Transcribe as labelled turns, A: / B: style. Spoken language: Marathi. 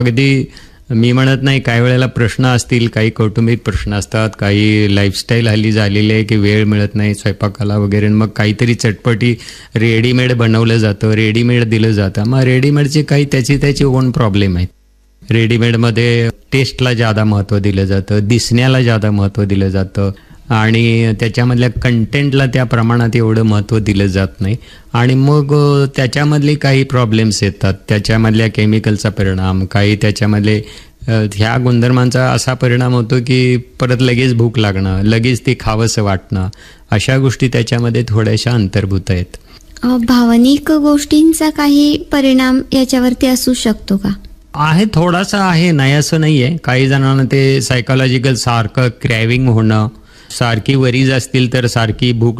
A: अगदी मी म्हणत नाही, काही वेळेला प्रश्न असतील, काही कौटुंबिक प्रश्न असतात, काही लाईफस्टाईल हल्ली झालेली आहे की वेळ मिळत नाही स्वयंपाकाला वगैरे, मग काहीतरी चटपटी रेडीमेड बनवलं जातं, रेडीमेड दिलं जातं. मग रेडीमेडचे काही त्याची ओन प्रॉब्लेम आहेत. रेडीमेडमध्ये टेस्टला जादा महत्त्व दिलं जातं, दिसण्याला जादा महत्त्व दिलं जातं आणि त्याच्यामधल्या कंटेंटला त्या प्रमाणात एवढं महत्त्व दिलं जात नाही आणि मग त्याच्यामधले काही प्रॉब्लेम्स येतात. त्याच्यामधल्या केमिकलचा परिणाम, काही त्याच्यामधले ह्या गुणधर्मांचा असा परिणाम होतो की परत लगेच भूक लागणं, लगेच ते खावंसं वाटणं, अशा गोष्टी त्याच्यामध्ये थोड्याशा अंतर्भूत आहेत.
B: भावनिक गोष्टींचा काही परिणाम याच्यावरती असू शकतो का?
A: आहे, थोडासा आहे, नाही असं नाही आहे. काही जणांना ते सायकोलॉजिकल सारखं क्रॅव्हिंग होणं, सारखी वरीज असतील तर सारखी भूक